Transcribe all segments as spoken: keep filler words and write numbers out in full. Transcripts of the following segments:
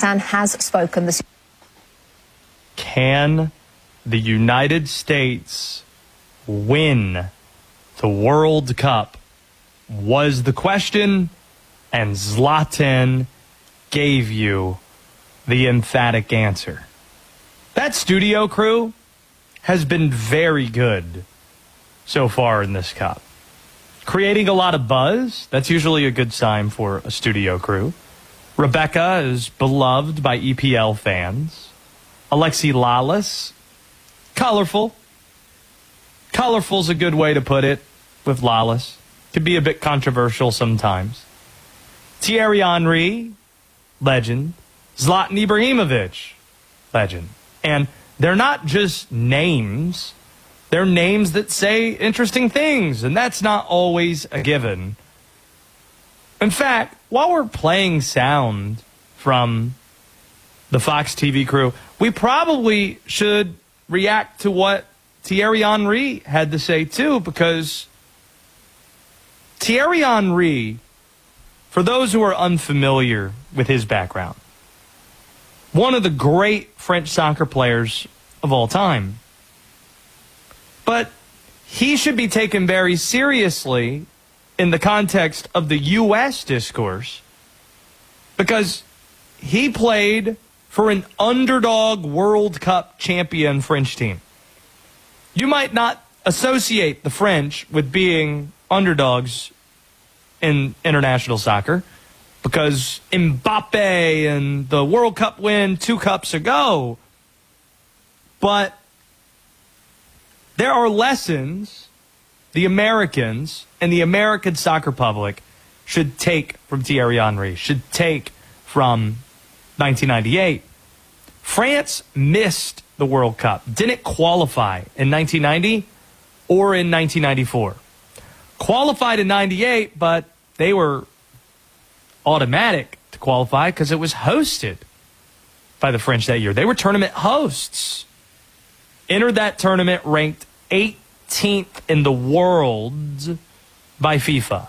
Zlatan has spoken this. Can the United States win the World Cup? Was the question, and Zlatan gave you the emphatic answer. That studio crew has been very good so far in this Cup. Creating a lot of buzz, that's usually a good sign for a studio crew. Rebecca is beloved by E P L fans. Alexi Lalas, colorful. Colorful's a good way to put it with Lalas. Could be a bit controversial sometimes. Thierry Henry, legend. Zlatan Ibrahimovic, legend. And they're not just names. They're names that say interesting things, and that's not always a given. In fact, while we're playing sound from the Fox T V crew, we probably should react to what Thierry Henry had to say too, because Thierry Henry, for those who are unfamiliar with his background, one of the great French soccer players of all time. But he should be taken very seriously in the context of the U S discourse, because he played for an underdog World Cup champion French team. You might not associate the French with being underdogs in international soccer, because Mbappe and the World Cup win two cups ago. But there are lessons the Americans and the American soccer public should take from Thierry Henry, should take from nineteen ninety-eight. France missed the World Cup, didn't qualify in nineteen ninety or in nineteen ninety-four. Qualified in ninety-eight, but they were automatic to qualify because it was hosted by the French that year. They were tournament hosts. Entered that tournament ranked eighteenth in the world by FIFA.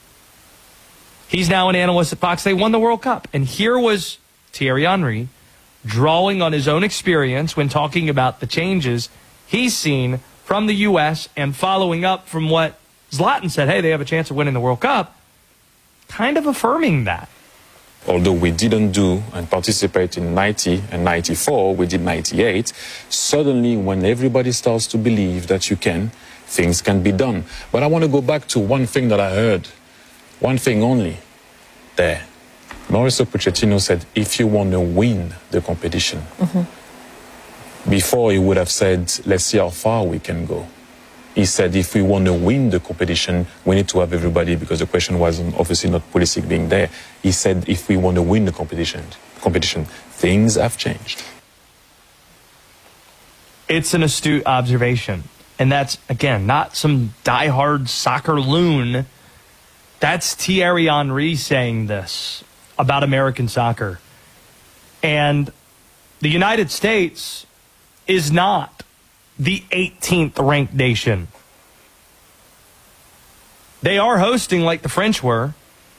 He's now an analyst at Fox. They won the World Cup. And here was Thierry Henry drawing on his own experience when talking about the changes he's seen from the U S and following up from what Zlatan said, hey, they have a chance of winning the World Cup, kind of affirming that. Although we didn't do and participate in ninety and ninety-four, we did ninety-eight. Suddenly, when everybody starts to believe that you can, things can be done. But I want to go back to one thing that I heard, one thing only there. Mauricio Pochettino said, if you want to win the competition, mm-hmm. Before he would have said, let's see how far we can go. He said, if we want to win the competition, we need to have everybody, because the question was obviously not Pulisic being there. He said, if we want to win the competition, competition, things have changed. It's an astute observation. And that's, again, not some diehard soccer loon. That's Thierry Henry saying this about American soccer. And the United States is not the eighteenth ranked nation. They are hosting like the French were.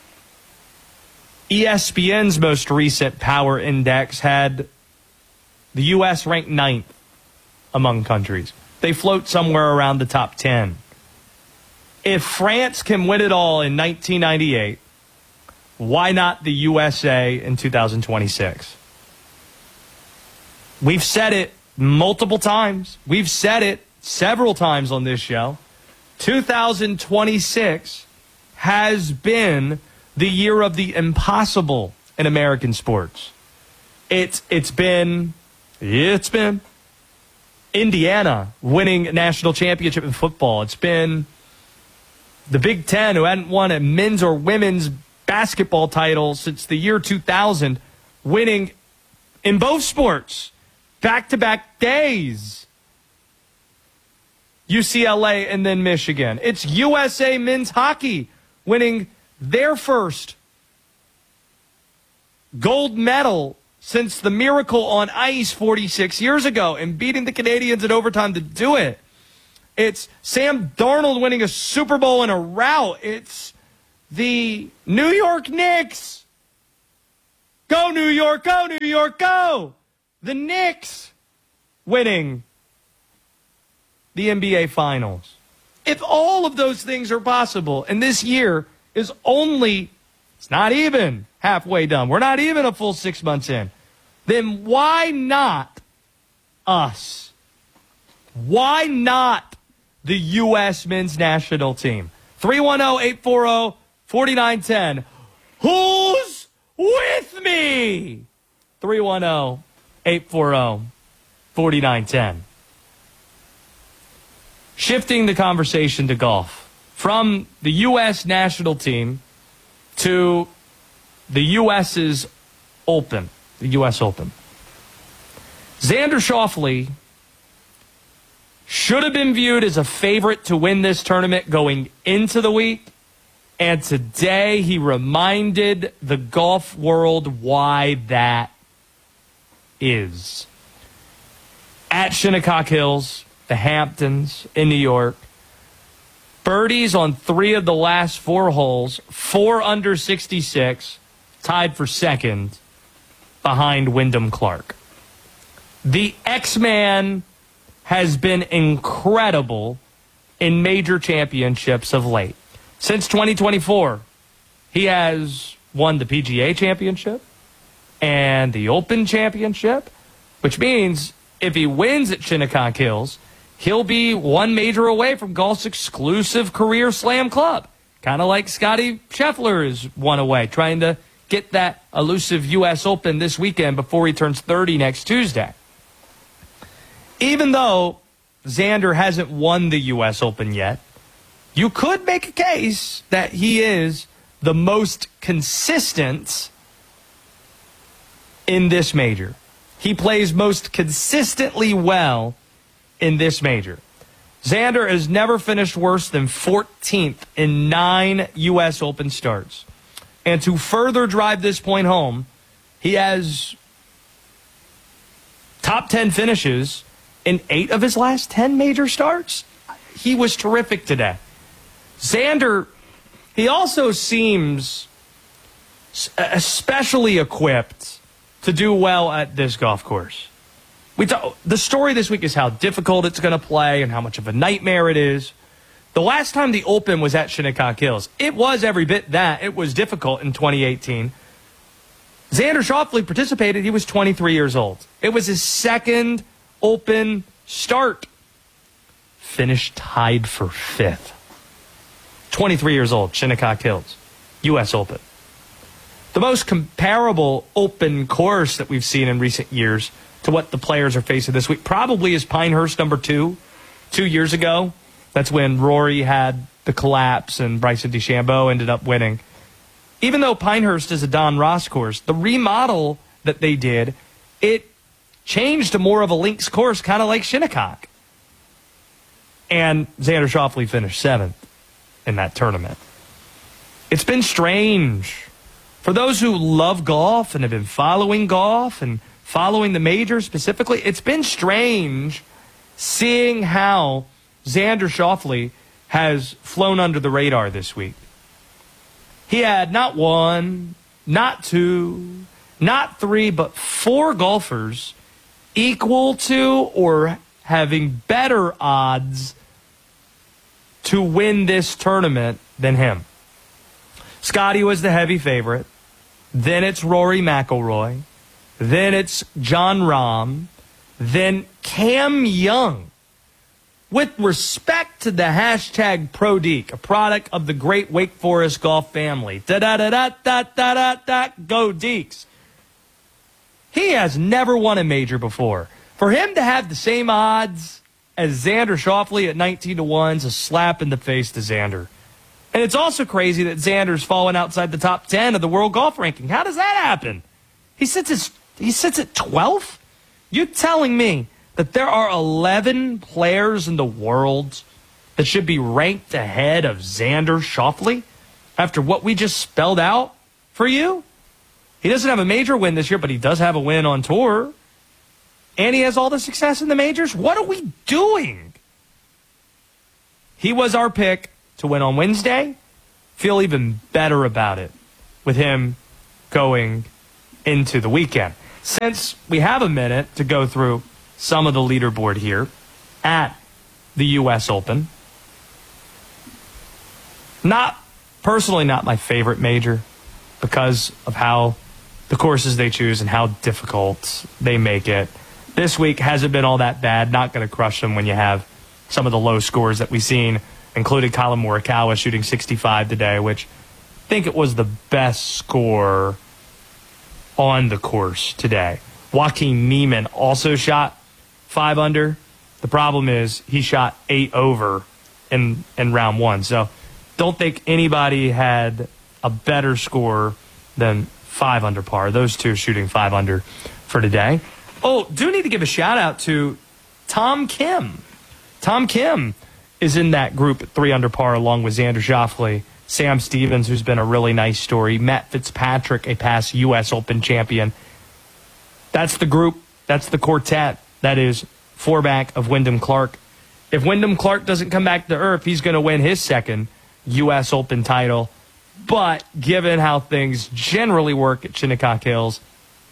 E S P N's most recent power index had the U S ranked ninth among countries. They float somewhere around the top ten. If France can win it all in nineteen ninety-eight, why not the U S A in two thousand twenty-six? We've said it multiple times. We've said it several times on this show. two thousand twenty-six has been the year of the impossible in American sports. It's it's been it's been Indiana winning a national championship in football. It's been the Big Ten, who hadn't won a men's or women's basketball title since the year two thousand, winning in both sports back-to-back days. U C L A and then Michigan. It's U S A men's hockey winning their first gold medal since the Miracle on Ice forty-six years ago and beating the Canadians in overtime to do it. It's Sam Darnold winning a Super Bowl in a rout. It's the New York Knicks Go, New York, go, New York, go! The Knicks winning the N B A Finals. If all of those things are possible, and this year is only, it's not even halfway done, we're not even a full six months in, then why not us? Why not the U S men's national team? three one zero, eight four zero, four nine one zero. Who's with me? three one zero, eight four zero, four nine one zero. Shifting the conversation to golf from the U S national team to the US's Open, the U S Open. Xander Schauffele should have been viewed as a favorite to win this tournament going into the week, and today he reminded the golf world why that is. At Shinnecock Hills, the Hamptons in New York, birdies on three of the last four holes, four under sixty-six, tied for second behind Wyndham Clark. The X-Man has been incredible in major championships of late. Since twenty twenty-four, he has won the P G A Championship and the Open Championship, which means if he wins at Shinnecock Hills, he'll be one major away from golf's exclusive career Slam Club. Kind of like Scotty Scheffler is one away, trying to get that elusive U S Open this weekend before he turns thirty next Tuesday. Even though Xander hasn't won the U S Open yet, you could make a case that he is the most consistent in this major. He plays most consistently well in this major. Xander has never finished worse than fourteenth in nine U S Open starts. And to further drive this point home, he has top ten finishes in eight of his last ten major starts. He was terrific today. Xander, he also seems especially equipped to do well at this golf course. We talk, the story this week is how difficult it's going to play and how much of a nightmare it is. The last time the Open was at Shinnecock Hills, it was every bit that. It was difficult in twenty eighteen. Xander Schauffele participated. He was twenty-three years old. It was his second Open start. Finished tied for fifth. twenty-three years old, Shinnecock Hills, U S Open. The most comparable Open course that we've seen in recent years to what the players are facing this week probably is Pinehurst number two, two years ago. That's when Rory had the collapse and Bryson DeChambeau ended up winning. Even though Pinehurst is a Don Ross course, the remodel that they did, it changed to more of a links course, kind of like Shinnecock. And Xander Schauffele finished seventh in that tournament. It's been strange. For those who love golf and have been following golf and following the majors specifically, it's been strange seeing how Xander Schauffele has flown under the radar this week. He had not one, not two, not three, but four golfers equal to or having better odds to win this tournament than him. Scotty was the heavy favorite. Then it's Rory McIlroy. Then it's Jon Rahm. Then Cam Young. With respect to the hashtag ProDeke, a product of the great Wake Forest golf family. Da-da-da-da-da-da-da-da, go Deeks. He has never won a major before. For him to have the same odds as Xander Schauffele at nineteen to one is a slap in the face to Xander. And it's also crazy that Xander's fallen outside the top ten of the world golf ranking. How does that happen? He sits at, he sits at twelfth? You're telling me that there are eleven players in the world that should be ranked ahead of Xander Schauffele after what we just spelled out for you? He doesn't have a major win this year, but he does have a win on tour. And he has all the success in the majors. What are we doing? He was our pick to win on Wednesday. Feel even better about it with him going into the weekend. Since we have a minute to go through some of the leaderboard here at the U S Open, not personally not my favorite major because of how the courses they choose and how difficult they make it. This week hasn't been all that bad. Not going to crush them when you have some of the low scores that we've seen, including Colin Morikawa shooting sixty-five today, which I think it was the best score on the course today. Joaquin Niemann also shot five under. The problem is he shot eight over in, in round one. So don't think anybody had a better score than five under par. Those two shooting five under for today. Oh, do need to give a shout out to Tom Kim. Tom Kim is in that group at three under par along with Xander Schauffele, Sam Stevens, who's been a really nice story, Matt Fitzpatrick, a past U S Open champion. That's the group. That's the quartet. That is four back of Wyndham Clark. If Wyndham Clark doesn't come back to earth, he's going to win his second U S Open title. But given how things generally work at Shinnecock Hills,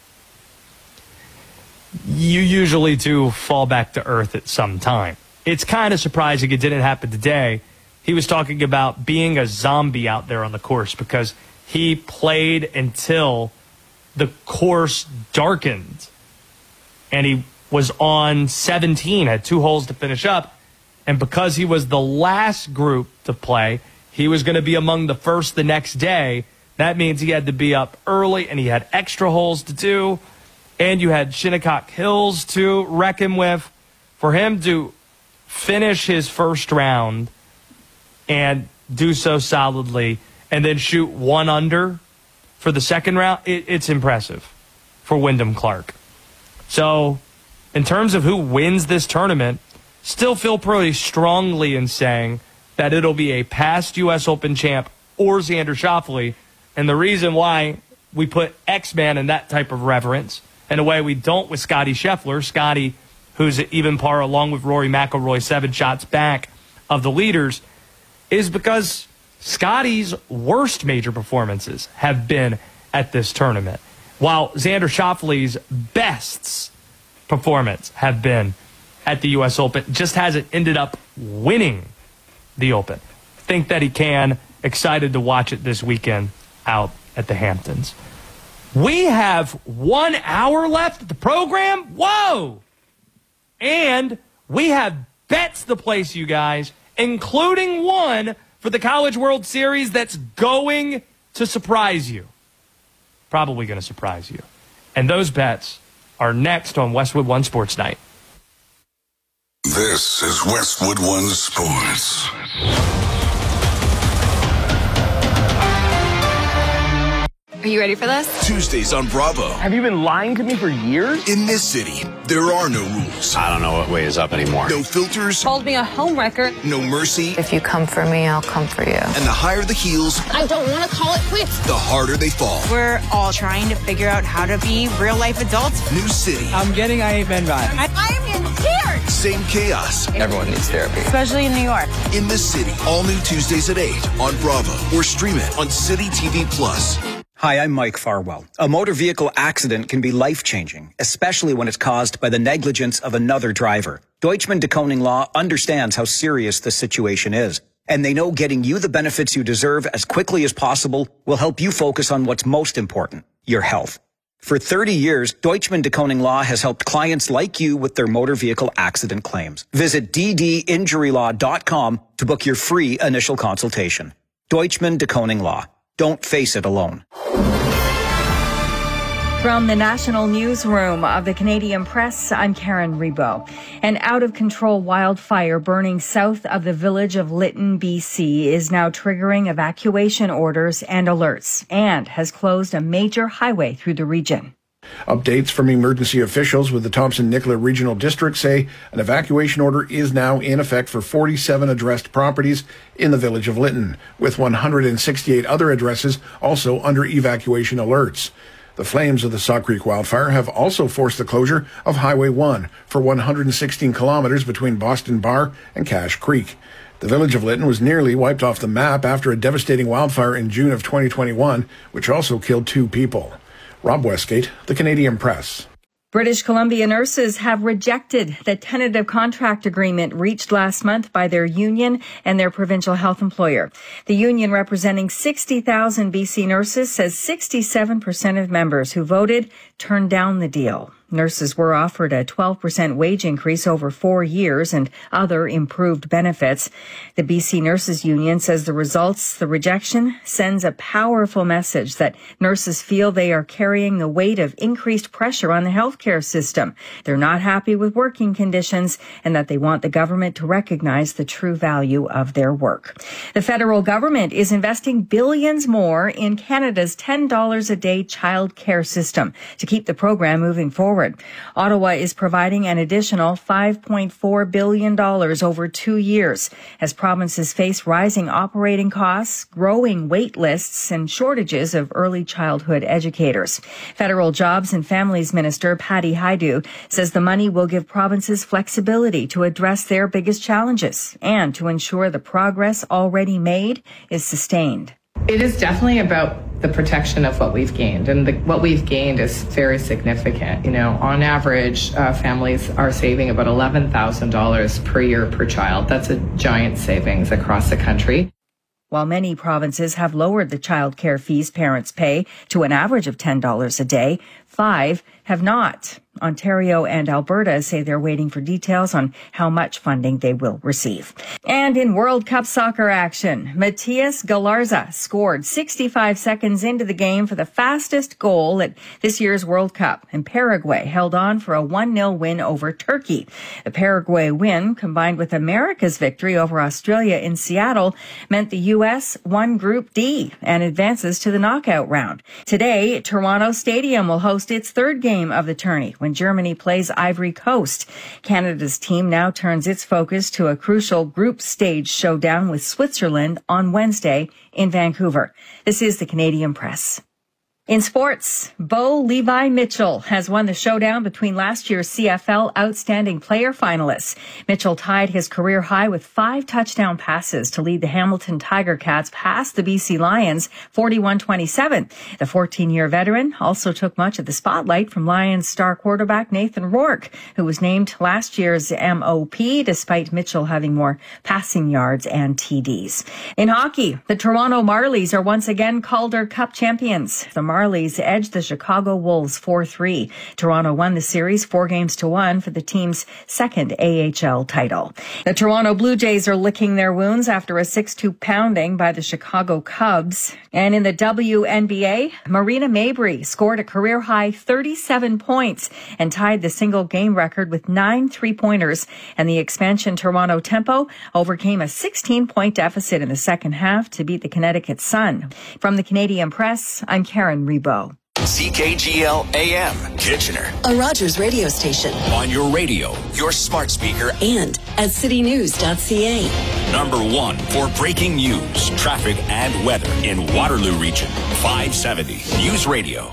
you usually do fall back to earth at some time. It's kind of surprising it didn't happen today. He was talking about being a zombie out there on the course because he played until the course darkened. And he was on seventeen, had two holes to finish up. And because he was the last group to play, he was going to be among the first the next day. That means he had to be up early, and he had extra holes to do. And you had Shinnecock Hills to reckon with. For him to finish his first round and do so solidly and then shoot one under for the second round, it, it's impressive for Wyndham Clark. So in terms of who wins this tournament, still feel pretty strongly in saying that it'll be a past U S Open champ or Xander Schauffele. And the reason why we put X-Man in that type of reverence, in a way we don't with Scotty Scheffler, Scotty, who's at even par along with Rory McIlroy, seven shots back of the leaders, is because Scotty's worst major performances have been at this tournament, while Xander Schauffele's best performance have been at the U S Open. Just hasn't ended up winning the Open. Think that he can. Excited to watch it this weekend out at the Hamptons. We have one hour left at the program. Whoa! And we have bets to place, you guys, including one for the College World Series that's going to surprise you. Probably going to surprise you. And those bets are next on Westwood One Sports Night. This is Westwood One Sports. Are you ready for this? Tuesdays on Bravo. Have you been lying to me for years? In this city, there are no rules. I don't know what way is up anymore. No filters. Called me a homewrecker. No mercy. If you come for me, I'll come for you. And the higher the heels, I don't want to call it quits. the harder they fall. We're all trying to figure out how to be real-life adults. New city. I'm getting I Ain't Been vibes. I, I'm in tears. Same chaos. Everyone needs therapy. Especially in New York. In this city. All new Tuesdays at eight on Bravo. Or stream it on City T V Plus. Hi, I'm Mike Farwell. A motor vehicle accident can be life-changing, especially when it's caused by the negligence of another driver. Deutschman DeKoning Law understands how serious the situation is, and they know getting you the benefits you deserve as quickly as possible will help you focus on what's most important, your health. For thirty years, Deutschman DeKoning Law has helped clients like you with their motor vehicle accident claims. Visit d d injury law dot com to book your free initial consultation. Deutschman DeKoning Law. Don't face it alone. From the National Newsroom of the Canadian Press, I'm Karen Rebo. An out-of-control wildfire burning south of the village of Lytton, B C, is now triggering evacuation orders and alerts and has closed a major highway through the region. Updates from emergency officials with the Thompson-Nicola Regional District say an evacuation order is now in effect for forty-seven addressed properties in the village of Lytton, with one hundred sixty-eight other addresses also under evacuation alerts. The flames of the Saw Creek wildfire have also forced the closure of Highway one for one hundred sixteen kilometers between Boston Bar and Cache Creek. The village of Lytton was nearly wiped off the map after a devastating wildfire in June of twenty twenty-one, which also killed two people. Rob Westgate, The Canadian Press. British Columbia nurses have rejected the tentative contract agreement reached last month by their union and their provincial health employer. The union, representing sixty thousand B C nurses, says sixty-seven percent of members who voted turned down the deal. Nurses were offered a twelve percent wage increase over four years and other improved benefits. The B C Nurses Union says the results, the rejection, sends a powerful message that nurses feel they are carrying the weight of increased pressure on the healthcare system. They're not happy with working conditions and that they want the government to recognize the true value of their work. The federal government is investing billions more in Canada's ten dollars a day child care system to keep the program moving forward. Ottawa is providing an additional five point four billion dollars over two years as provinces face rising operating costs, growing wait lists, and shortages of early childhood educators. Federal Jobs and Families Minister Patty Hajdu says the money will give provinces flexibility to address their biggest challenges and to ensure the progress already made is sustained. It is definitely about the protection of what we've gained, and the, what we've gained is very significant. You know, on average, uh, families are saving about eleven thousand dollars per year per child. That's a giant savings across the country. While many provinces have lowered the child care fees parents pay to an average of ten dollars a day, five have not. Ontario and Alberta say they're waiting for details on how much funding they will receive. And in World Cup soccer action, Matias Galarza scored sixty-five seconds into the game for the fastest goal at this year's World Cup, and Paraguay held on for a one nil win over Turkey. The Paraguay win, combined with America's victory over Australia in Seattle, meant the U S won Group D and advances to the knockout round. Today, Toronto Stadium will host its third game of the tourney when Germany plays Ivory Coast. Canada's team now turns its focus to a crucial group stage showdown with Switzerland on Wednesday in Vancouver. This is the Canadian Press. In sports, Bo Levi Mitchell has won the showdown between last year's C F L Outstanding Player finalists. Mitchell tied his career high with five touchdown passes to lead the Hamilton Tiger Cats past the B C Lions forty-one twenty-seven. The fourteen-year veteran also took much of the spotlight from Lions star quarterback Nathan Rourke, who was named last year's M O P despite Mitchell having more passing yards and T Ds. In hockey, the Toronto Marlies are once again Calder Cup champions. The Marlies edged the Chicago Wolves four three. Toronto won the series four games to one for the team's second A H L title. The Toronto Blue Jays are licking their wounds after a six two pounding by the Chicago Cubs. And in the W N B A, Marina Mabrey scored a career-high thirty-seven points and tied the single-game record with nine three-pointers. And the expansion Toronto Tempo overcame a sixteen-point deficit in the second half to beat the Connecticut Sun. From the Canadian Press, I'm Karen Rebo. C K G L A M, Kitchener. A Rogers radio station. On your radio, your smart speaker, and at city news dot c a. Number one for breaking news, traffic, and weather in Waterloo Region. five seventy News Radio.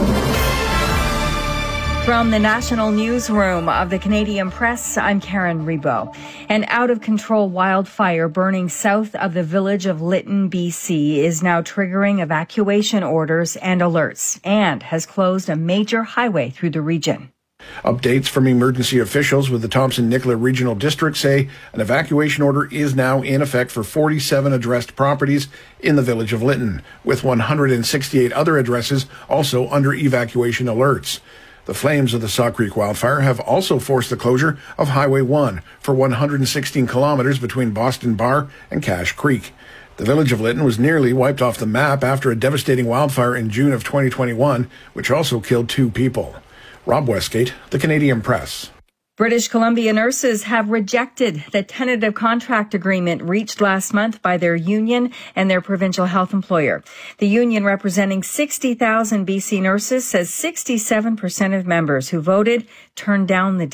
From the National Newsroom of the Canadian Press, I'm Karen Rebo. An out-of-control wildfire burning south of the village of Lytton, B C is now triggering evacuation orders and alerts and has closed a major highway through the region. Updates from emergency officials with the Thompson-Nicola Regional District say an evacuation order is now in effect for forty-seven addressed properties in the village of Lytton, with one hundred sixty-eight other addresses also under evacuation alerts. The flames of the Saw Creek wildfire have also forced the closure of Highway one for one hundred sixteen kilometers between Boston Bar and Cache Creek. The village of Lytton was nearly wiped off the map after a devastating wildfire in June of twenty twenty-one, which also killed two people. Rob Westgate, The Canadian Press. British Columbia nurses have rejected the tentative contract agreement reached last month by their union and their provincial health employer. The union, representing sixty thousand B C nurses, says sixty-seven percent of members who voted turned down the deal.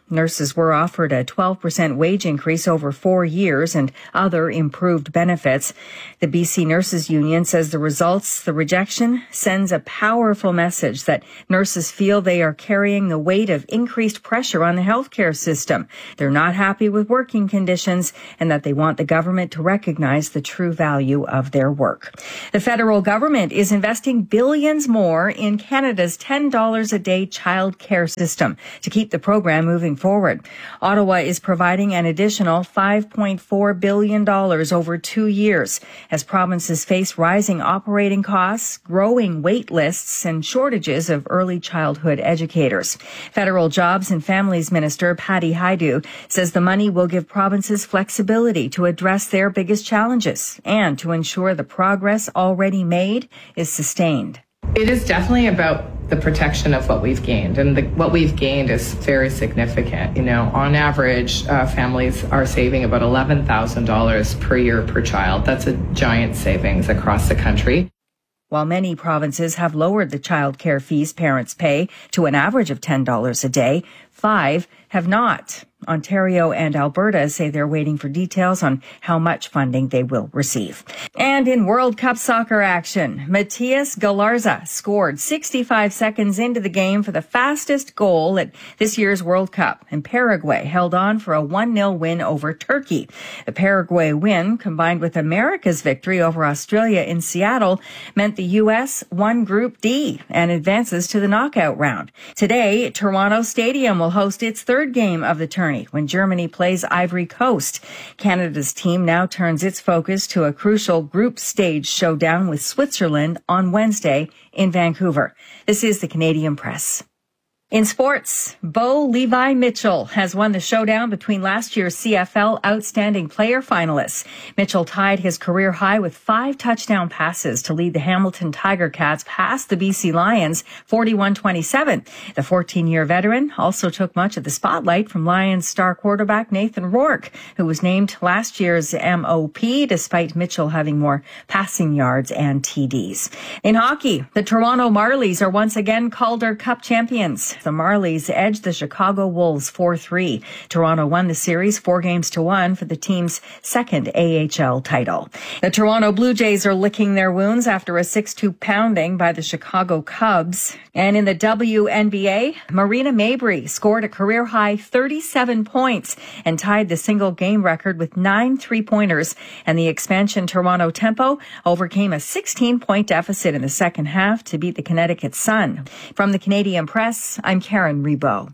Nurses were offered a twelve percent wage increase over four years and other improved benefits. The B C Nurses Union says the results, the rejection, sends a powerful message that nurses feel they are carrying the weight of increased pressure on the healthcare system. They're not happy with working conditions and that they want the government to recognize the true value of their work. The federal government is investing billions more in Canada's ten dollars a day child care system to keep the program moving forward. Ottawa is providing an additional five point four billion dollars over two years as provinces face rising operating costs, growing wait lists, and shortages of early childhood educators. Federal Jobs and Families Minister Patty Hajdu says the money will give provinces flexibility to address their biggest challenges and to ensure the progress already made is sustained. It is definitely about the protection of what we've gained, and the, what we've gained is very significant. You know, on average, uh, families are saving about eleven thousand dollars per year per child. That's a giant savings across the country. While many provinces have lowered the child care fees parents pay to an average of ten dollars a day, five have not. Ontario and Alberta say they're waiting for details on how much funding they will receive. And in World Cup soccer action, Matías Galarza scored sixty-five seconds into the game for the fastest goal at this year's World Cup, and Paraguay held on for a one nil win over Turkey. The Paraguay win, combined with America's victory over Australia in Seattle, meant the U S won Group D and advances to the knockout round. Today, Toronto Stadium will host its third game of the tourney when Germany plays Ivory Coast. Canada's team now turns its focus to a crucial group stage showdown with Switzerland on Wednesday in Vancouver. This is the Canadian Press. In sports, Bo Levi Mitchell has won the showdown between last year's C F L Outstanding Player finalists. Mitchell tied his career high with five touchdown passes to lead the Hamilton Tiger Cats past the B C Lions forty-one twenty-seven. The fourteen-year veteran also took much of the spotlight from Lions star quarterback Nathan Rourke, who was named last year's M O P despite Mitchell having more passing yards and T Ds. In hockey, the Toronto Marlies are once again Calder Cup champions. The Marlies edged the Chicago Wolves four three. Toronto won the series four games to one for the team's second A H L title. The Toronto Blue Jays are licking their wounds after a six two pounding by the Chicago Cubs. And in the W N B A, Marina Mabrey scored a career-high thirty-seven points and tied the single-game record with nine three-pointers. And the expansion Toronto Tempo overcame a sixteen-point deficit in the second half to beat the Connecticut Sun. From the Canadian Press, I'm Karen Rebo.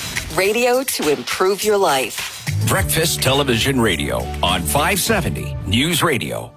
Radio to improve your life. Breakfast Television Radio on five seventy News Radio.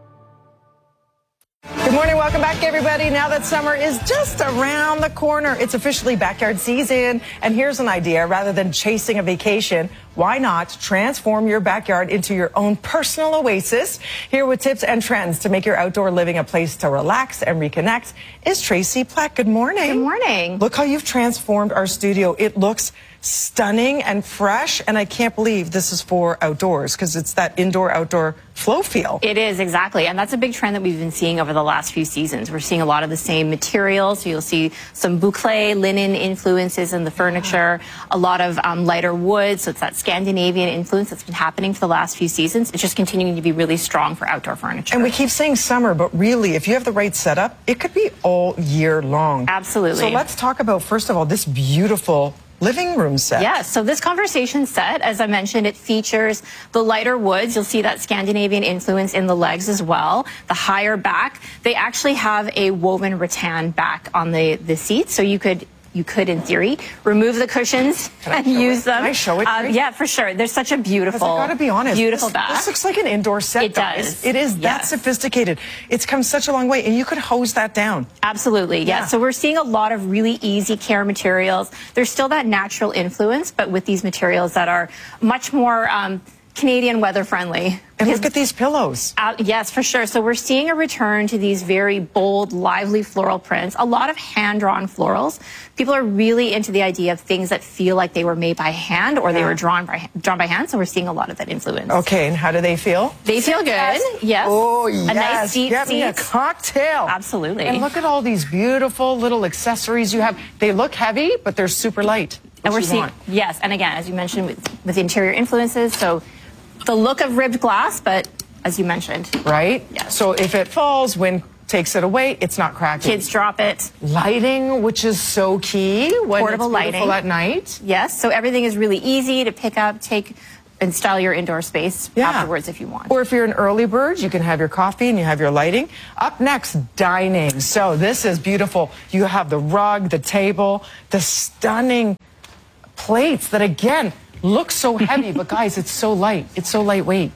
Good morning. Welcome back, everybody. Now that summer is just around the corner, it's officially backyard season. And here's an idea. Rather than chasing a vacation, why not transform your backyard into your own personal oasis? Here with tips and trends to make your outdoor living a place to relax and reconnect is Tracy Platt. Good morning. Good morning. Look how you've transformed our studio. It looks stunning and fresh, and I can't believe this is for outdoors because it's that indoor-outdoor flow feel. It is, exactly. And that's a big trend that we've been seeing over the last few seasons. We're seeing a lot of the same materials. So you'll see some boucle, linen influences in the furniture, a lot of um, lighter wood. So it's that Scandinavian influence that's been happening for the last few seasons. It's just continuing to be really strong for outdoor furniture. And we keep saying summer, but really, if you have the right setup, it could be all year long. Absolutely. So let's talk about, first of all, this beautiful living room set. Yes, so this conversation set, as I mentioned, it features the lighter woods. You'll see that Scandinavian influence in the legs as well. The higher back. They actually have a woven rattan back on the, the seats, so you could you could, in theory, remove the cushions and use it? them. Can I show it? Um, yeah, for sure. There's such a beautiful, I gotta be honest, beautiful this, back. This looks like an indoor set. It guys. does. It is that yes. sophisticated. It's come such a long way, and you could hose that down. Absolutely, yeah. yeah. So we're seeing a lot of really easy care materials. There's still that natural influence, but with these materials that are much more um, Canadian weather friendly. And look at these pillows. Uh, yes, for sure. So we're seeing a return to these very bold, lively floral prints, a lot of hand-drawn florals. People are really into the idea of things that feel like they were made by hand or yeah. they were drawn by, drawn by hand, so we're seeing a lot of that influence. Okay, and how do they feel? They feel good, yes. yes. Oh, yes. A nice deep Get me a cocktail. Absolutely. And look at all these beautiful little accessories you have. They look heavy, but they're super light. And we're you seeing, want. yes, and again, as you mentioned, with, with interior influences, so the look of ribbed glass, but as you mentioned. Right? Yes. So if it falls, wind takes it away, it's not cracking. Kids drop it. Lighting, which is so key when Portable it's beautiful lighting. at night. Yes, so everything is really easy to pick up, take, and style your indoor space Yeah. afterwards if you want. Or if you're an early bird, you can have your coffee and you have your lighting. Up next, dining. So this is beautiful. You have the rug, the table, the stunning plates that, again, look so heavy, but guys, it's so light. It's so lightweight.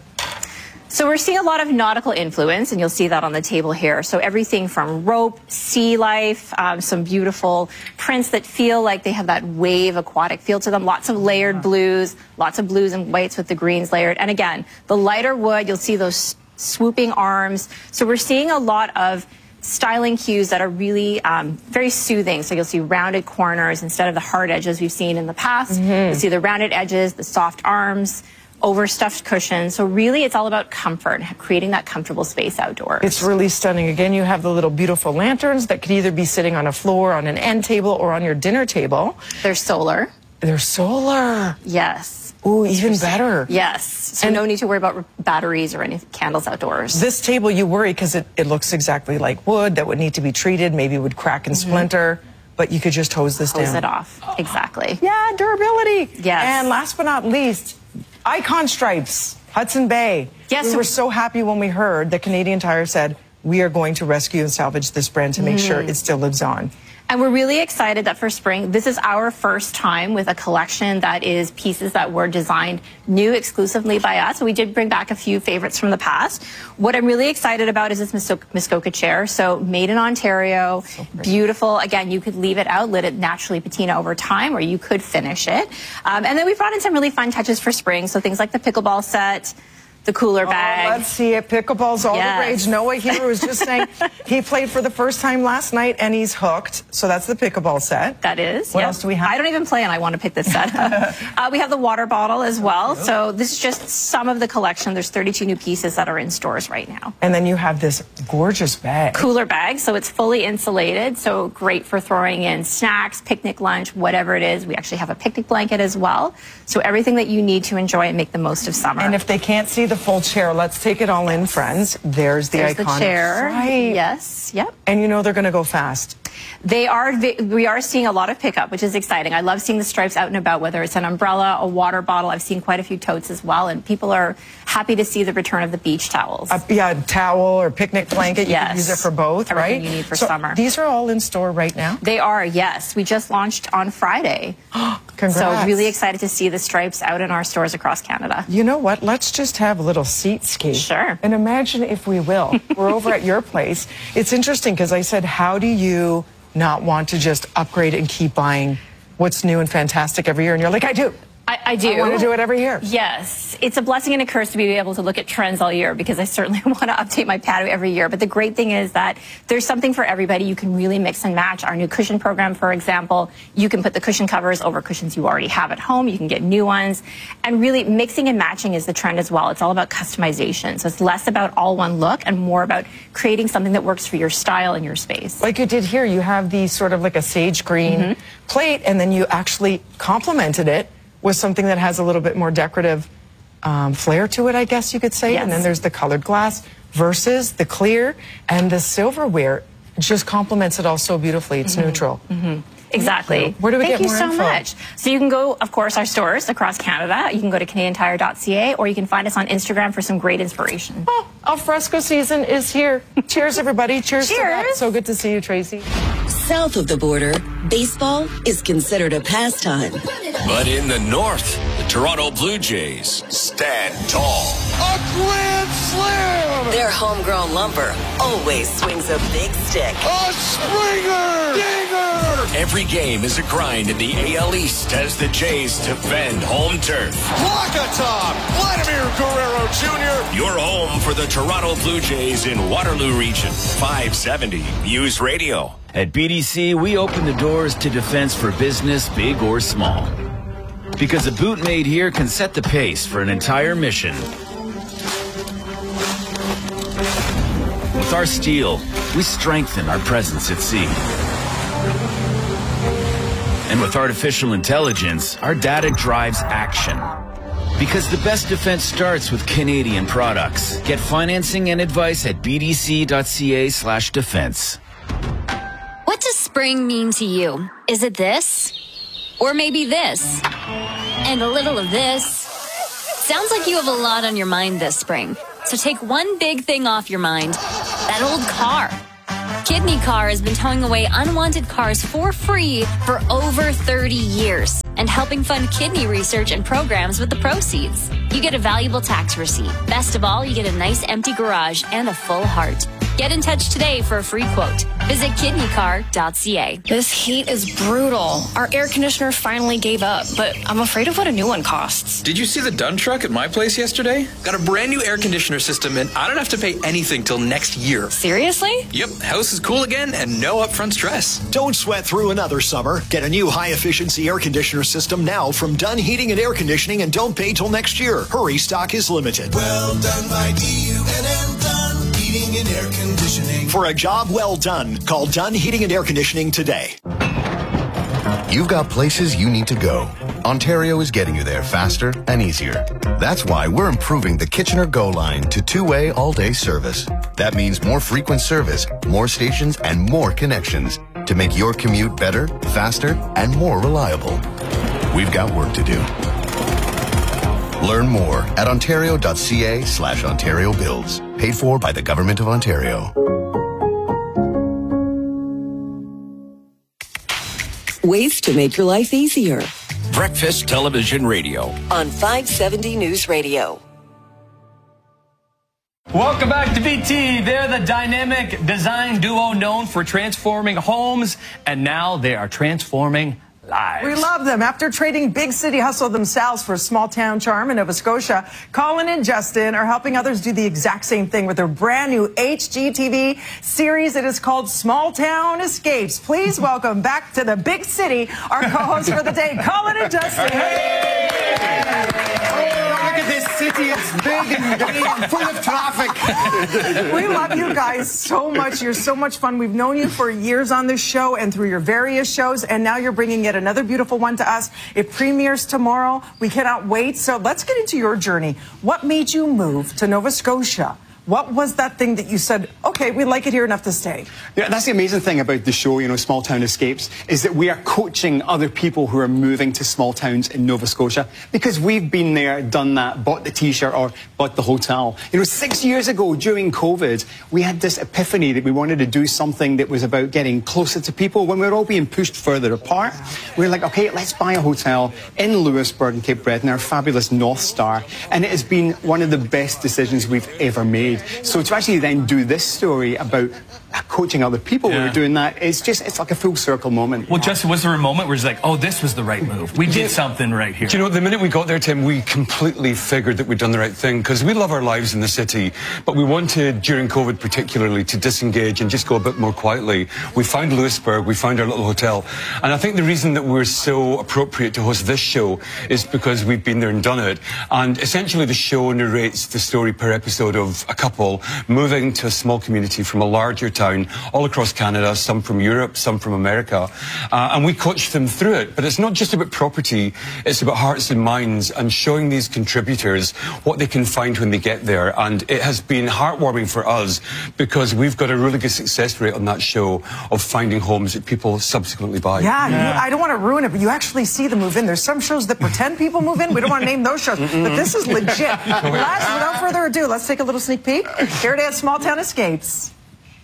So we're seeing a lot of nautical influence, and you'll see that on the table here. So everything from rope, sea life, um, some beautiful prints that feel like they have that wave aquatic feel to them. Lots of layered yeah. blues, lots of blues and whites with the greens layered. And again, the lighter wood, you'll see those swooping arms. So we're seeing a lot of styling cues that are really um, very soothing. So you'll see rounded corners instead of the hard edges we've seen in the past. Mm-hmm. You'll see the rounded edges, the soft arms, overstuffed cushions. So really it's all about comfort, creating that comfortable space outdoors. It's really stunning. Again, you have the little beautiful lanterns that could either be sitting on a floor, on an end table, or on your dinner table. They're solar. They're solar. Yes. Ooh, even better. Yes. So and no need to worry about batteries or any candles outdoors. This table, you worry because it, it looks exactly like wood that would need to be treated, maybe would crack and mm-hmm. splinter, but you could just hose this hose down. Hose it off. Exactly. Yeah, durability. Yes. And last but not least, Icon Stripes, Hudson Bay. Yes. We were so happy when we heard that Canadian Tire said, we are going to rescue and salvage this brand to make mm. sure it still lives on. And we're really excited that for spring, this is our first time with a collection that is pieces that were designed new exclusively by us. So we did bring back a few favorites from the past. What I'm really excited about is this Muskoka chair. So made in Ontario, so beautiful. Again, you could leave it out, let it naturally patina over time, or you could finish it. Um, and then we brought in some really fun touches for spring. So things like the pickleball set, the cooler bag. Oh, let's see it. Pickleball's all yes. the rage. Noah here was just saying he played for the first time last night and he's hooked. So that's the pickleball set. That is. What yep. else do we have? I don't even play and I want to pick this set up. uh, we have the water bottle as well. So this is just some of the collection. There's thirty-two new pieces that are in stores right now. And then you have this gorgeous bag. Cooler bag. So it's fully insulated. So great for throwing in snacks, picnic lunch, whatever it is. We actually have a picnic blanket as well. So everything that you need to enjoy and make the most of summer. And if they can't see the full chair, let's take it all in, friends. There's the There's iconic the chair. Right. Yes. Yep. And you know they're going to go fast. They are. We are seeing a lot of pickup, which is exciting. I love seeing the stripes out and about, whether it's an umbrella, a water bottle. I've seen quite a few totes as well, and people are happy to see the return of the beach towels. Uh, yeah, towel or picnic blanket. You yes. can use it for both, Everything right? you need for so summer. These are all in store right now? They are, yes. We just launched on Friday. Congrats. So really excited to see the stripes out in our stores across Canada. You know what? Let's just have a little seat-scape. Sure. And imagine if we will. We're over at your place. It's interesting because I said, how do you not want to just upgrade and keep buying what's new and fantastic every year? And you're like, I do. I, I do. I want to do it every year. Yes. It's a blessing and a curse to be able to look at trends all year because I certainly want to update my patio every year. But the great thing is that there's something for everybody. You can really mix and match. Our new cushion program, for example, you can put the cushion covers over cushions you already have at home. You can get new ones. And really mixing and matching is the trend as well. It's all about customization. So it's less about all one look and more about creating something that works for your style and your space. Like you did here, you have the sort of like a sage green mm-hmm. plate, and then you actually complemented it with something that has a little bit more decorative um, flair to it, I guess you could say. Yes. And then there's the colored glass versus the clear, and the silverware just complements it all so beautifully. It's mm-hmm. neutral. Mm-hmm. Exactly. Where do we Thank get you more so info? much. So you can go, of course, our stores across Canada. You can go to Canadian Tire dot C A, or you can find us on Instagram for some great inspiration. Oh, alfresco season is here. Cheers, everybody. Cheers, Cheers. to that. So good to see you, Tracy. South of the border, baseball is considered a pastime. But in the north, the Toronto Blue Jays stand tall. A grand slam! Their homegrown lumber always swings a big stick. A Springer! Dinger! Every game is a grind in the A L East as the Jays defend home turf. Walk-a-top! Vladimir Guerrero Junior Your home for the Toronto Blue Jays in Waterloo Region. five seventy News Radio. At B D C, we open the doors to defense for business, big or small. Because a boot made here can set the pace for an entire mission. With our steel, we strengthen our presence at sea. And with artificial intelligence, our data drives action. Because the best defense starts with Canadian products. Get financing and advice at bdc.ca slash defense. What does spring mean to you? Is it this? Or maybe this? And a little of this? Sounds like you have a lot on your mind this spring. So take one big thing off your mind. That old car. Kidney Car has been towing away unwanted cars for free for over thirty years and helping fund kidney research and programs with the proceeds. You get a valuable tax receipt. Best of all, you get a nice empty garage and a full heart. Get in touch today for a free quote. Visit kidney car dot c a. This heat is brutal. Our air conditioner finally gave up, but I'm afraid of what a new one costs. Did you see the Dunn truck at my place yesterday? Got a brand new air conditioner system, and I don't have to pay anything till next year. Seriously? Yep, house is cool again and no upfront stress. Don't sweat through another summer. Get a new high-efficiency air conditioner system now from Dunn Heating and Air Conditioning, and don't pay till next year. Hurry, stock is limited. Well done by D U N N Dunn Heating and Air Conditioning. For a job well done, call Dunn Heating and Air Conditioning today. You've got places you need to go. Ontario is getting you there faster and easier. That's why we're improving the Kitchener Go line to two-way all-day service. That means more frequent service, more stations, and more connections to make your commute better, faster, and more reliable. We've got work to do. Learn more at ontario.ca slash Ontario Builds. Paid for by the Government of Ontario. Ways to make your life easier. Breakfast Television Radio. On five seventy News Radio. Welcome back to B T. They're the dynamic design duo known for transforming homes, and now they are transforming lives. We love them. After trading big city hustle themselves for small town charm in Nova Scotia, Colin and Justin are helping others do the exact same thing with their brand new H G T V series. It is called Small Town Escapes. Please welcome back to the big city our co-hosts for the day, Colin and Justin. Hey! Look at this city. It's big and green and full of traffic. We love you guys so much. You're so much fun. We've known you for years on this show and through your various shows, and now you're bringing yet another beautiful one to us. It premieres tomorrow. We cannot wait. So let's get into your journey. What made you move to Nova Scotia? What was that thing that you said, okay, we like it here enough to stay? Yeah, that's the amazing thing about the show, you know, Small Town Escapes, is that we are coaching other people who are moving to small towns in Nova Scotia because we've been there, done that, bought the T-shirt or bought the hotel. You know, six years ago during COVID, we had this epiphany that we wanted to do something that was about getting closer to people when we were all being pushed further apart. We were like, okay, let's buy a hotel in Louisburg and Cape Breton, our fabulous North Star. And it has been one of the best decisions we've ever made. So to actually then do this story about coaching other people yeah. who are doing that, it's just, it's like a full circle moment. Well, Justin, was there a moment where it's like, oh, this was the right move? We did yeah. something right here. Do you know, the minute we got there, Tim, we completely figured that we'd done the right thing because we love our lives in the city, but we wanted, during COVID particularly, to disengage and just go a bit more quietly. We found Louisburg, we found our little hotel, and I think the reason that we're so appropriate to host this show is because we've been there and done it, and essentially the show narrates the story per episode of a couple moving to a small community from a larger town all across Canada, some from Europe, some from America, uh, and we coach them through it. But it's not just about property, it's about hearts and minds and showing these contributors what they can find when they get there. And it has been heartwarming for us because we've got a really good success rate on that show of finding homes that people subsequently buy. Yeah, yeah. You, I don't want to ruin it, but you actually see them move in. There's some shows that pretend people move in. We don't want to name those shows, Mm-mm. but this is legit. Last, without further ado, let's take a little sneak peek. Here it is, Small Town Escapes.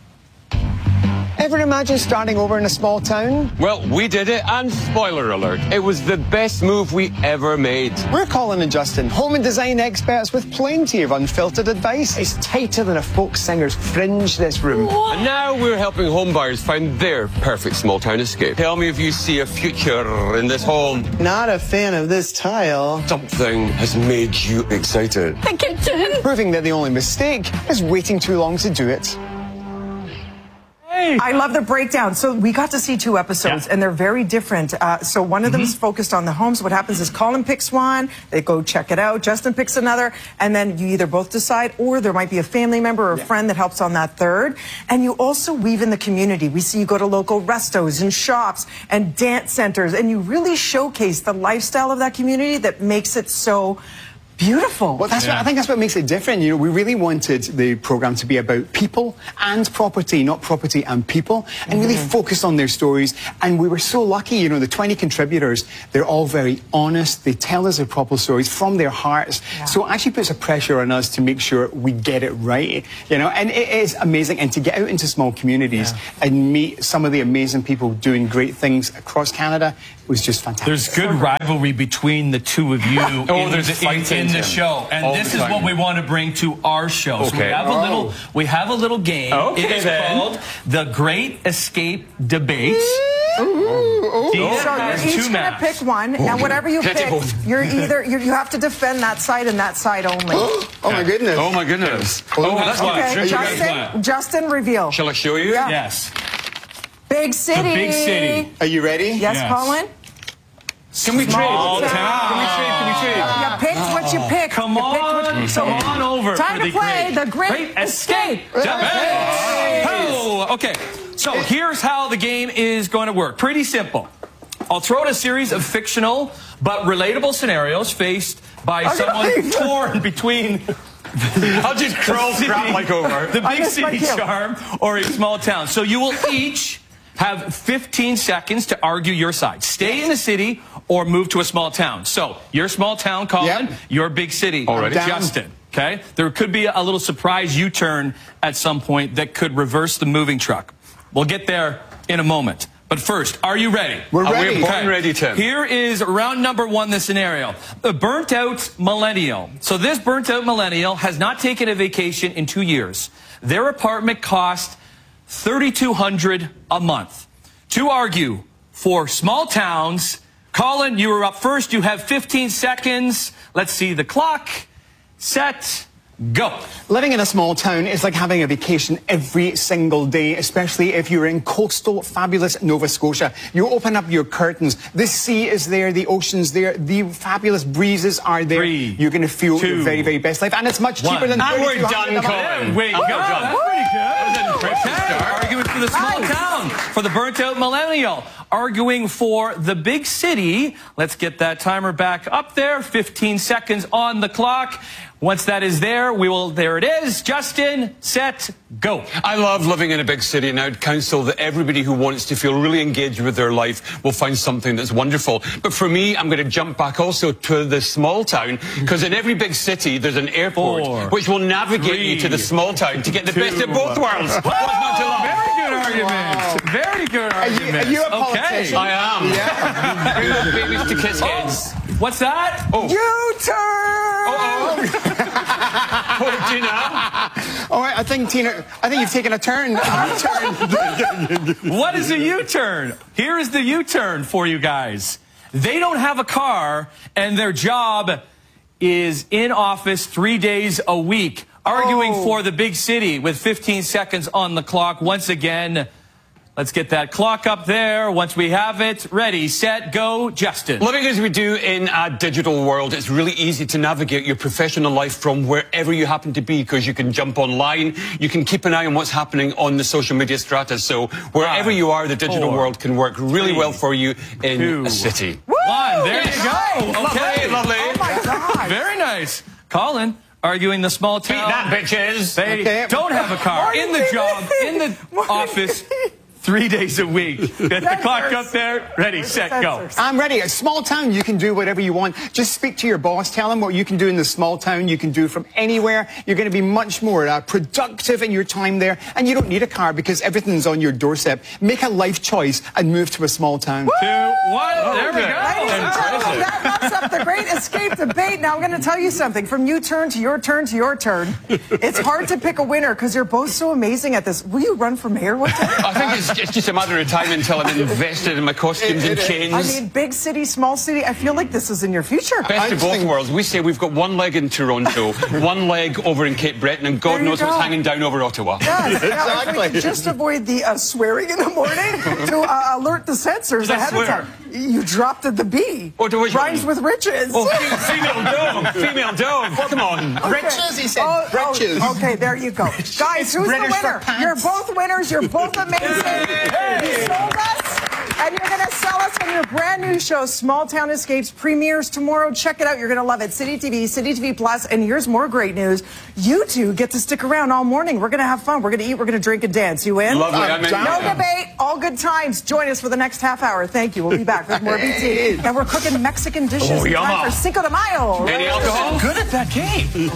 Ever imagine starting over in a small town? Well, we did it, and spoiler alert, it was the best move we ever made. We're Colin and Justin, home and design experts with plenty of unfiltered advice. It's tighter than a folk singer's fringe, this room. What? And now we're helping homebuyers find their perfect small town escape. Tell me if you see a future in this home. Not a fan of this tile. Something has made you excited. The kitchen! Proving that the only mistake is waiting too long to do it. Hey, right. I love the breakdown. So we got to see two episodes, yeah. and they're very different. Uh, so one of them mm-hmm. is focused on the homes. What happens is Colin picks one, they go check it out. Justin picks another, and then you either both decide, or there might be a family member or a yeah. friend that helps on that third. And you also weave in the community. We see you go to local restos and shops and dance centers, and you really showcase the lifestyle of that community that makes it so beautiful. Well, that's yeah. what, I think that's what makes it different. You know, we really wanted the program to be about people and property, not property and people, and mm-hmm. really focus on their stories. And we were so lucky, you know, the twenty contributors, they're all very honest. They tell us their proper stories from their hearts. Yeah. So it actually puts a pressure on us to make sure we get it right, you know, and it is amazing. And to get out into small communities yeah. and meet some of the amazing people doing great things across Canada was just fantastic. There's good rivalry between the two of you oh, in, there's the, in, in the show, and All this is what we want to bring to our show. Okay. So we have oh. a little, we have a little game. Okay, it is then. called the Great Escape Debates. Ooh, ooh. Dina So has you're two each going to maps. pick one, and whatever you pick, you're either you you have to defend that side and that side only. Oh my goodness! Oh my goodness! Oh, that's okay, fine. Justin, Justin, reveal. Shall I show you? Yeah. Yes. Big city. The big city. Are you ready? Yes, Yes. Colin. Can we trade? Small Can town. we trade? Can we trade? You picked what you picked. Come You on, picked what you come picked. on over. Time for to the play great, the Great, great Escape Escape. Debates. Oh, okay. So here's how the game is going to work. Pretty simple. I'll throw out a series of fictional but relatable scenarios faced by Okay. someone torn between I'll just crawl crap like over. the big just city like you. charm or a small town. So you will each have fifteen seconds to argue your side. Stay in the city or move to a small town. So your small town, Colin, Yep. your big city, Already. Justin. Okay? There could be a little surprise U-turn at some point that could reverse the moving truck. We'll get there in a moment. But first, are you ready? We're Are ready. we born ready, Tim? Here is round number one, the scenario. The burnt out millennial. So this burnt out millennial has not taken a vacation in two years. Their apartment cost thirty-two hundred dollars a month. To argue for small towns, Colin, you were up first. You have fifteen seconds. Let's see the clock. Set. Go. Living in a small town is like having a vacation every single day, especially if you're in coastal, fabulous Nova Scotia. You open up your curtains, the sea is there, the ocean's there, the fabulous breezes are there. Three, you're going to feel two, your very, very best life, and it's much one. cheaper than And we're thirty-two done, hundred dollars a Colin. month. Wait, Oh, go. done. That's pretty good. Okay. Arguing for the small Nice. town, for the burnt out millennial. Arguing for the big city. Let's get that timer back up there. fifteen seconds on the clock. Once that is there, we will, there it is. Justin, set, go. I love living in a big city, and I'd counsel that everybody who wants to feel really engaged with their life will find something that's wonderful. But for me, I'm going to jump back also to the small town, because in every big city, there's an airport Four, which will navigate three, you to the small town to get the two, best of both worlds. What's not to love? Very good argument. Very good Are you, argument. are you a Okay. politician? I am. Yeah. Bring those babies to kiss heads. What's that? Oh. U-turn. Oh, Tina. All right, I think, Tina, I think you've taken a turn. A U-turn. What is a U-turn? Here is the U-turn for you guys. They don't have a car, and their job is in office three days a week, arguing Oh. for the big city with fifteen seconds on the clock. Once again, let's get that clock up there. Once we have it, ready, set, go, Justin. Living as we do in a digital world, it's really easy to navigate your professional life from wherever you happen to be, because you can jump online, you can keep an eye on what's happening on the social media strata. So wherever Five, you are, the digital four, world can work really three, well for you in two, a city. One, there you go. Lovely, Okay, lovely. Oh my God. Very nice. Colin, arguing the small town. Beat that, bitches. They Okay. don't have a car. In the job, in the office, three days a week. Get the clock up there. Ready, set, go. I'm ready. A small town, you can do whatever you want. Just speak to your boss. Tell him what you can do in the small town. You can do from anywhere. You're going to be much more uh, productive in your time there. And you don't need a car because everything's on your doorstep. Make a life choice and move to a small town. Two, one. There we go. Impressive. that wraps up the Great Escape debate. Now I'm going to tell you something. From you turn to your turn to your turn, it's hard to pick a winner because you're both so amazing at this. Will you run for mayor one day? I think it's, it's just a matter of time until I'm invested in my costumes and chains. I mean, big city, small city, I feel like this is in your future. Best of both worlds. We say we've got one leg in Toronto, one leg over in Cape Breton, and God knows go. what's hanging down over Ottawa. Yes, exactly. Just avoid the uh, swearing in the morning to uh, alert the censors ahead of time. You dropped at the B. Oh, do Rhymes with riches. Oh, female dove. Female dove. Come on. Okay. Riches, he said. Oh, riches. Oh, okay, there you go. Guys, who's British the winner? You're both winners. You're both amazing. Hey. You sold us. And you're going to sell us on your brand new show, Small Town Escapes, premieres tomorrow. Check it out. You're going to love it. City T V, City T V Plus, and here's more great news. You two get to stick around all morning. We're going to have fun. We're going to eat. We're going to drink and dance. You in? Lovely. I'm in. No debate. All good times. Join us for the next half hour. Thank you. We'll be back with more B T. And we're cooking Mexican dishes Oh, in time yum. for Cinco de Mayo. Any alcohol? Good at that game.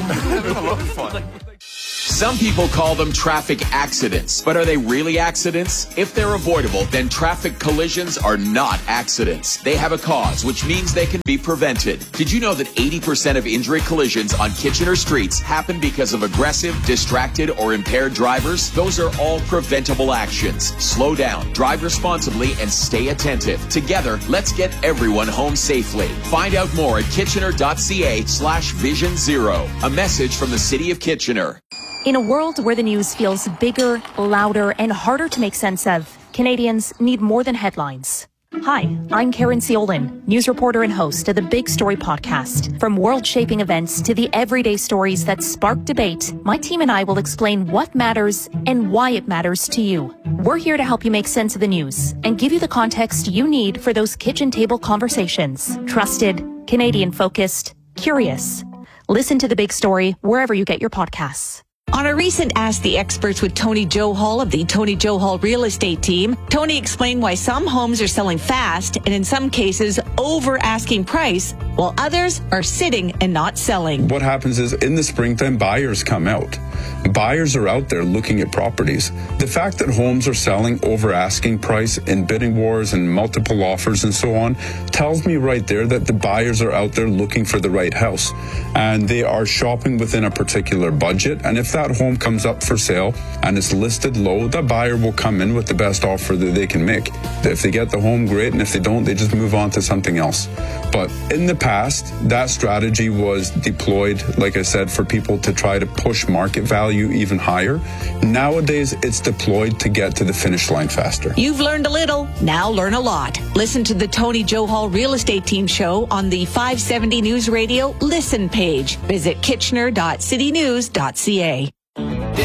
Some people call them traffic accidents, but are they really accidents? If they're avoidable, then traffic collisions are not accidents. They have a cause, which means they can be prevented. Did you know that eighty percent of injury collisions on Kitchener streets happen because of aggressive, distracted, or impaired drivers? Those are all preventable actions. Slow down, drive responsibly, and stay attentive. Together, let's get everyone home safely. Find out more at kitchener.ca slash vision zero. A message from the City of Kitchener. In a world where the news feels bigger, louder, and harder to make sense of, Canadians need more than headlines. Hi, I'm Karen Ciolin, news reporter and host of the Big Story podcast. From world-shaping events to the everyday stories that spark debate, my team and I will explain what matters and why it matters to you. We're here to help you make sense of the news and give you the context you need for those kitchen table conversations. Trusted, Canadian-focused, curious. Listen to The Big Story wherever you get your podcasts. On a recent Ask the Experts with Tony Johal of the Tony Johal Real Estate Team, Tony explained why some homes are selling fast and in some cases over asking price, while others are sitting and not selling. What happens is in the springtime, buyers come out. Buyers are out there looking at properties. The fact that homes are selling over asking price in bidding wars and multiple offers and so on tells me right there that the buyers are out there looking for the right house. And they are shopping within a particular budget. And if that home comes up for sale and it's listed low, the buyer will come in with the best offer that they can make. If they get the home, great. And if they don't, they just move on to something else. But in the past, that strategy was deployed, like I said, for people to try to push market value even higher. Nowadays, it's deployed to get to the finish line faster. You've learned a little, now learn a lot. Listen to the Tony Johal Real Estate Team show on the five seventy News Radio Listen page. Visit kitchener dot city news dot c a.